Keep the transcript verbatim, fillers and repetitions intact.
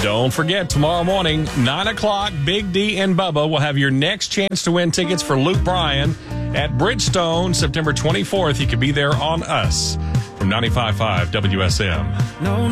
Don't forget, tomorrow morning, nine o'clock, Big D and Bubba will have your next chance to win tickets for Luke Bryan at Bridgestone, September twenty-fourth. You can be there on us from ninety-five point five W S M.